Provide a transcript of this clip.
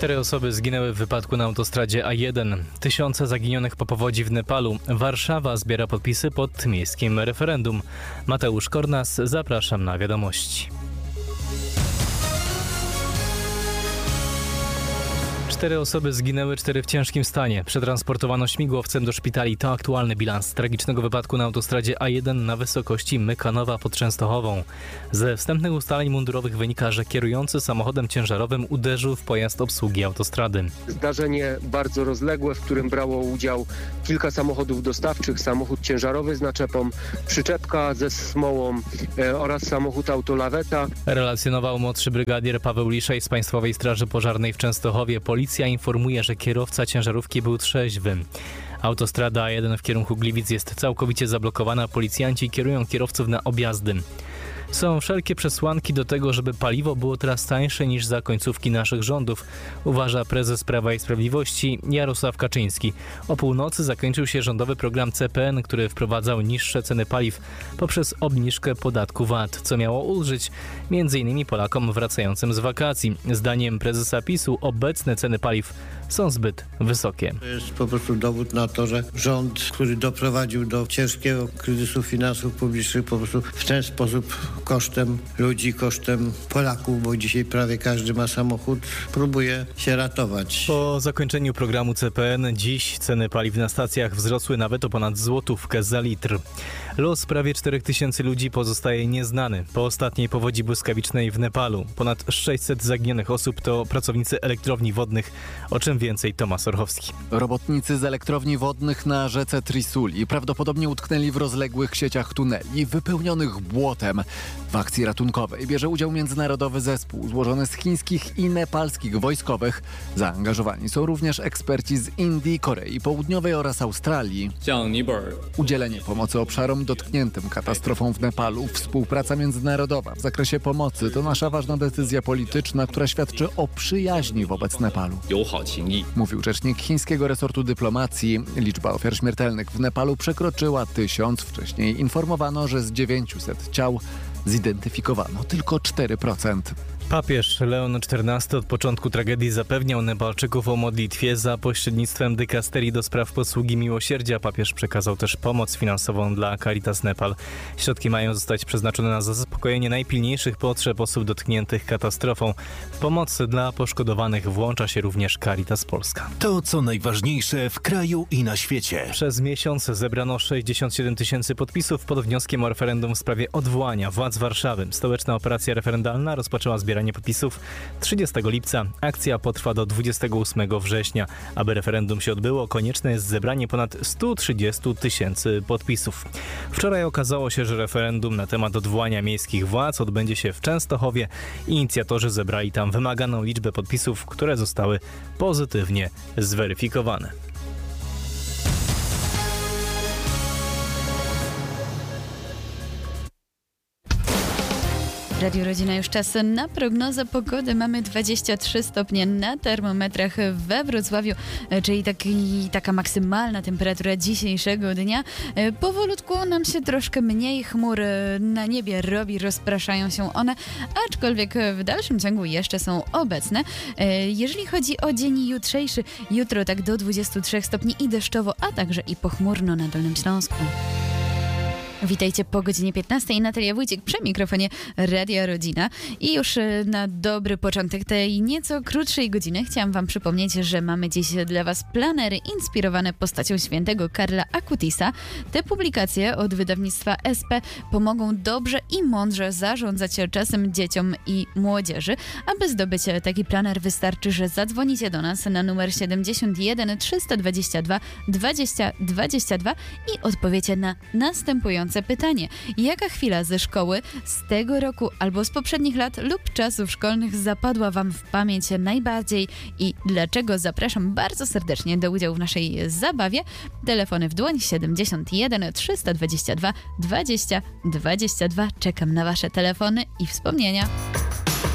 4 osoby zginęły w wypadku na autostradzie A1. Tysiące zaginionych po powodzi w Nepalu. Warszawa zbiera podpisy pod miejskim referendum. Mateusz Kornas, zapraszam na wiadomości. 4 osoby zginęły, 4 w ciężkim stanie. Przetransportowano śmigłowcem do szpitali. To aktualny bilans tragicznego wypadku na autostradzie A1 na wysokości Mykanowa pod Częstochową. Ze wstępnych ustaleń mundurowych wynika, że kierujący samochodem ciężarowym uderzył w pojazd obsługi autostrady. Zdarzenie bardzo rozległe, w którym brało udział kilka samochodów dostawczych, samochód ciężarowy z naczepą, przyczepka ze smołą oraz samochód autolaweta. Relacjonował młodszy brygadier Paweł Liszej z Państwowej Straży Pożarnej w Częstochowie. Policja informuje, że kierowca ciężarówki był trzeźwy. Autostrada A1 w kierunku Gliwic jest całkowicie zablokowana. Policjanci kierują kierowców na objazdy. Są wszelkie przesłanki do tego, żeby paliwo było teraz tańsze niż za końcówki naszych rządów, uważa prezes Prawa i Sprawiedliwości Jarosław Kaczyński. O północy zakończył się rządowy program CPN, który wprowadzał niższe ceny paliw poprzez obniżkę podatku VAT, co miało ulżyć m.in. Polakom wracającym z wakacji. Zdaniem prezesa PiS-u obecne ceny paliw są zbyt wysokie. To jest po prostu dowód na to, że rząd, który doprowadził do ciężkiego kryzysu finansów publicznych, po prostu w ten sposób kosztem ludzi, kosztem Polaków, bo dzisiaj prawie każdy ma samochód, próbuje się ratować. Po zakończeniu programu CPN dziś ceny paliw na stacjach wzrosły nawet o ponad złotówkę za litr. Los prawie 4000 ludzi pozostaje nieznany. Po ostatniej powodzi błyskawicznej w Nepalu ponad 600 zaginionych osób to pracownicy elektrowni wodnych, o czym więcej Tomasz Orchowski. Robotnicy z elektrowni wodnych na rzece Trisuli prawdopodobnie utknęli w rozległych sieciach tuneli wypełnionych błotem. W akcji ratunkowej bierze udział międzynarodowy zespół złożony z chińskich i nepalskich wojskowych. Zaangażowani są również eksperci z Indii, Korei Południowej oraz Australii. Udzielenie pomocy obszarom dotkniętym katastrofą w Nepalu, współpraca międzynarodowa w zakresie pomocy to nasza ważna decyzja polityczna, która świadczy o przyjaźni wobec Nepalu. Mówił rzecznik chińskiego resortu dyplomacji. Liczba ofiar śmiertelnych w Nepalu przekroczyła 1000. Wcześniej informowano, że z 900 ciał zidentyfikowano tylko 4%. Papież Leon XIV od początku tragedii zapewniał Nepalczyków o modlitwie za pośrednictwem dykasterii do spraw posługi miłosierdzia. Papież przekazał też pomoc finansową dla Caritas Nepal. Środki mają zostać przeznaczone na zaspokojenie najpilniejszych potrzeb osób dotkniętych katastrofą. W pomoc dla poszkodowanych włącza się również Caritas Polska. To co najważniejsze w kraju i na świecie. Przez miesiąc zebrano 67 000 podpisów pod wnioskiem o referendum w sprawie odwołania władz Warszawy. Stołeczna operacja referendalna rozpoczęła zbieranie podpisów 30 lipca. Akcja potrwa do 28 września. Aby referendum się odbyło, konieczne jest zebranie ponad 130 000 podpisów. Wczoraj okazało się, że referendum na temat odwołania miejskich władz odbędzie się w Częstochowie. Inicjatorzy zebrali tam wymaganą liczbę podpisów, które zostały pozytywnie zweryfikowane. Radio Rodzina, już czas na prognozę pogody. Mamy 23 stopnie na termometrach we Wrocławiu, czyli taka maksymalna temperatura dzisiejszego dnia. Powolutku nam się troszkę mniej chmur na niebie robi, rozpraszają się one, aczkolwiek w dalszym ciągu jeszcze są obecne. Jeżeli chodzi o dzień jutrzejszy, jutro tak do 23 stopni i deszczowo, a także i pochmurno na Dolnym Śląsku. Witajcie po godzinie 15. Natalia Wójcik przy mikrofonie Radia Rodzina. I już na dobry początek tej nieco krótszej godziny chciałam wam przypomnieć, że mamy dziś dla was planery inspirowane postacią świętego Karla Akutisa. Te publikacje od wydawnictwa SP pomogą dobrze i mądrze zarządzać czasem dzieciom i młodzieży. Aby zdobyć taki planer, wystarczy, że zadzwonicie do nas na numer 71 322 20 22 i odpowiecie na następujące pytanie. Jaka chwila ze szkoły z tego roku albo z poprzednich lat lub czasów szkolnych zapadła wam w pamięć najbardziej i dlaczego? Zapraszam bardzo serdecznie do udziału w naszej zabawie. Telefony w dłoń 71 322 20 22. Czekam na wasze telefony i wspomnienia.